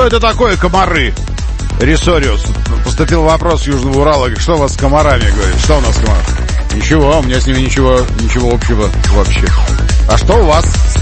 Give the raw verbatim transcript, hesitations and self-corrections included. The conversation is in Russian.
это такое комары? Ресориус. Поступил вопрос с Южного Урала. Говорит, что у вас с комарами? Говорит, что у нас с комарами? Ничего, у меня с ними ничего, ничего общего вообще. А что у вас